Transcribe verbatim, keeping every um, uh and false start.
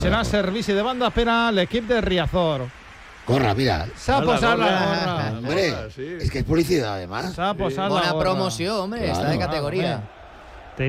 Serà servici de banda per a l'equip de Riazor. Corra, mira. S'ha posat la gorra. Hombre, sí. es que es publicidad además. S'ha posat la Bona gorra. promoció, hombre, Claro. està de categoria. Ah,